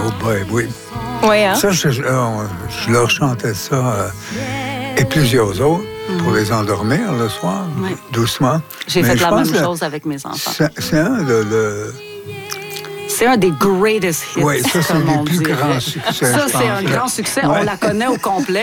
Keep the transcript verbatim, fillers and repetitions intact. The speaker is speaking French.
Oh boy, oui. Oui, hein? Ça, je, je, je leur chantais ça euh, et plusieurs autres mm. pour les endormir le soir, oui. doucement. J'ai Mais fait la même que chose avec mes enfants. C'est, c'est un de... de C'est un des greatest hits. Oui, ça, c'est comme les on plus dirait. grands succès. Ça, c'est un grand succès. Ouais. On la connaît au complet.